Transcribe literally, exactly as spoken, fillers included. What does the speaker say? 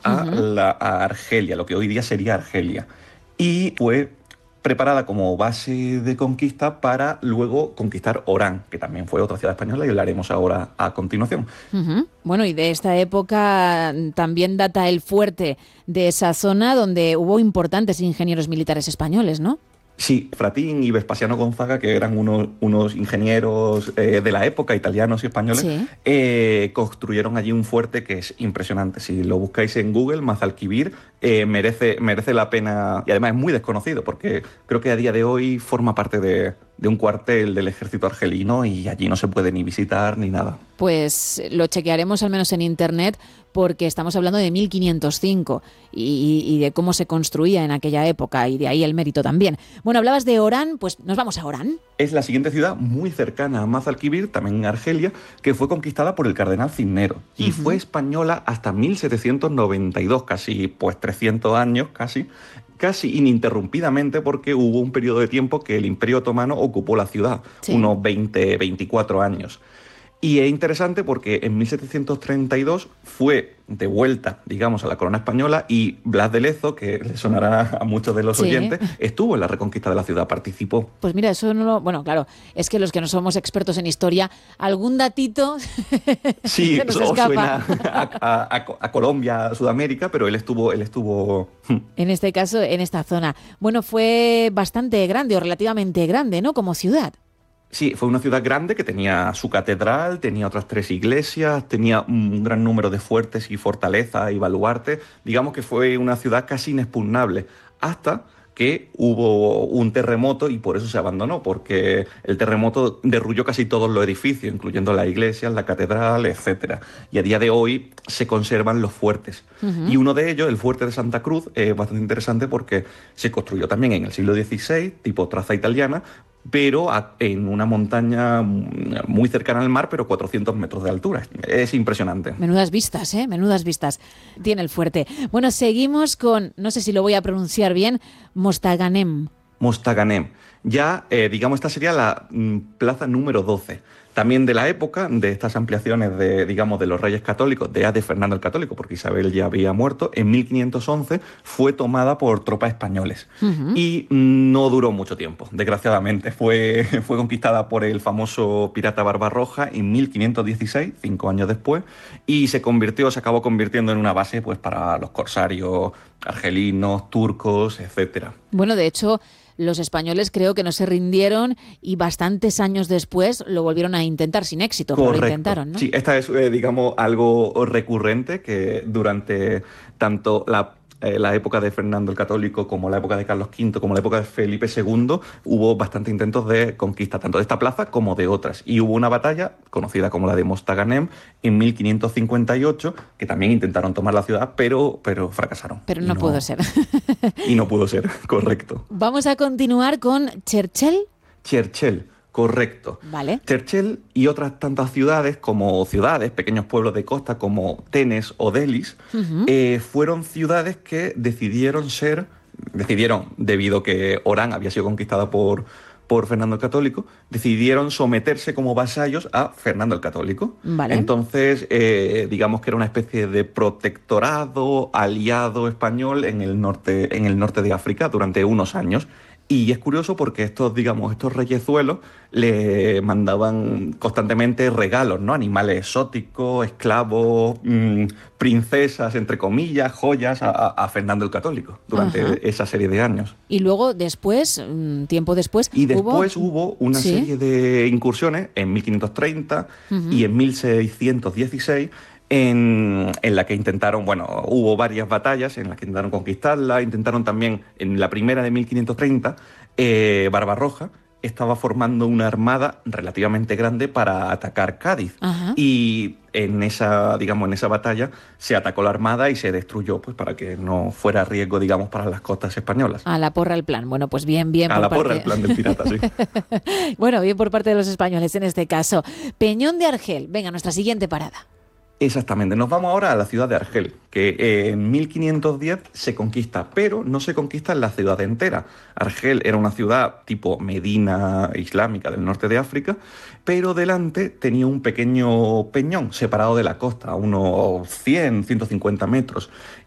a, Ujú. la, a Argelia, lo que hoy día sería Argelia. Y fue preparada como base de conquista para luego conquistar Orán, que también fue otra ciudad española y hablaremos ahora a continuación. Ujú. Bueno, y de esta época mm, también data el fuerte de esa zona donde hubo importantes ingenieros militares españoles, ¿no? Sí, Fratín y Vespasiano Gonzaga, que eran unos, unos ingenieros eh, de la época, italianos y españoles, Sí. eh, construyeron allí un fuerte que es impresionante. Si lo buscáis en Google, Mazalquivir, eh, merece, merece la pena, y además es muy desconocido, porque creo que a día de hoy forma parte de, de un cuartel del ejército argelino y allí no se puede ni visitar ni nada. Pues lo chequearemos al menos en internet porque estamos hablando de mil quinientos cinco y, y de cómo se construía en aquella época y de ahí el mérito también. Bueno, hablabas de Orán, pues nos vamos a Orán. Es la siguiente ciudad muy cercana a Mazalquivir, también en Argelia, que fue conquistada por el cardenal Cisneros y fue Ujú. española hasta mil setecientos noventa y dos, casi pues trescientos años, casi, casi ininterrumpidamente, porque hubo un periodo de tiempo que el Imperio Otomano ocupó la ciudad, Sí. unos veinte, veinticuatro años. Y es interesante porque en mil setecientos treinta y dos fue devuelta, digamos, a la corona española y Blas de Lezo, que le sonará a muchos de los Sí. oyentes, estuvo en la reconquista de la ciudad, participó. Pues mira, eso no lo... Bueno, claro, es que los que no somos expertos en historia, algún datito Sí, se nos os escapa. suena a, a- a- a Colombia, a Sudamérica, pero él estuvo, él estuvo. En este caso, en esta zona. Bueno, fue bastante grande o relativamente grande, ¿no? Como ciudad. Sí, fue una ciudad grande que tenía su catedral, tenía otras tres iglesias, tenía un gran número de fuertes y fortalezas y baluartes. Digamos que fue una ciudad casi inexpugnable, hasta que hubo un terremoto y por eso se abandonó, porque el terremoto derrulló casi todos los edificios, incluyendo las iglesias, la catedral, etcétera. Y a día de hoy se conservan los fuertes. Y Ujú. uno de ellos, el fuerte de Santa Cruz, es bastante interesante porque se construyó también en el siglo dieciséis, tipo traza italiana, pero a- en una montaña mm, muy cercana al mar, pero cuatrocientos metros de altura. Es impresionante. Menudas vistas, ¿eh? Menudas vistas tiene el fuerte. Bueno, seguimos con, no sé si lo voy a pronunciar bien, Mostaganem. Mostaganem. Ya, eh, digamos, esta sería la mm, plaza número doce. También de la época de estas ampliaciones de, digamos, de los reyes católicos, de, de Fernando el Católico, porque Isabel ya había muerto, en mil quinientos once fue tomada por tropas españoles. Ujú. Y mm, no duró mucho tiempo, desgraciadamente. Fue, fue conquistada por el famoso pirata Barbarroja en mil quinientos dieciséis, cinco años después, y se convirtió, se acabó convirtiendo en una base pues, para los corsarios argelinos, turcos, etcétera. Bueno, de hecho, los españoles creo que no se rindieron y bastantes años después lo volvieron a intentar sin éxito, pero lo Correcto. intentaron, ¿no? Sí, esta es, eh, digamos, algo recurrente que durante tanto la, eh, la época de Fernando el Católico como la época de Carlos quinto, como la época de Felipe segundo, hubo bastantes intentos de conquista, tanto de esta plaza como de otras. Y hubo una batalla, conocida como la de Mostaganem, en mil quinientos cincuenta y ocho, que también intentaron tomar la ciudad, pero, pero fracasaron. Pero Y no pudo no, ser. y no pudo ser, correcto. Vamos a continuar con Cherchell, Cherchell, correcto. ¿vale? Cherchell y otras tantas ciudades, como ciudades, pequeños pueblos de costa como Tenes o Delis, Ujú. eh, fueron ciudades que decidieron ser, decidieron, debido a que Orán había sido conquistada por, por Fernando el Católico, decidieron someterse como vasallos a Fernando el Católico. Vale. Entonces, eh, digamos que era una especie de protectorado aliado español en el norte, en el norte de África durante unos años. Y es curioso porque estos, digamos, estos reyezuelos le mandaban constantemente regalos, ¿no? Animales exóticos, esclavos, mmm, princesas, entre comillas, joyas a, a Fernando el Católico Ajá. durante esa serie de años. Y luego después, mm, tiempo después, Y hubo... después hubo una Sí. serie de incursiones en mil quinientos treinta Ujú. y en mil seiscientos dieciséis en, en la que intentaron, bueno, hubo varias batallas en las que intentaron conquistarla, intentaron también, en la primera de mil quinientos treinta, eh, Barbarroja estaba formando una armada relativamente grande para atacar Cádiz. Ajá. Y en esa, digamos, en esa batalla se atacó la armada y se destruyó, pues para que no fuera riesgo, digamos, para las costas españolas. A la porra el plan. Bueno, pues bien, bien A por la porra el parte... plan del pirata, sí. Bueno, bien por parte de los españoles en este caso. Peñón de Argel. Venga, nuestra siguiente parada. Exactamente. Nos vamos ahora a la ciudad de Argel, que eh, en mil quinientos diez se conquista, pero no se conquista en la ciudad entera. Argel era una ciudad tipo Medina islámica del norte de África, pero delante tenía un pequeño peñón separado de la costa, a unos cien, ciento cincuenta metros.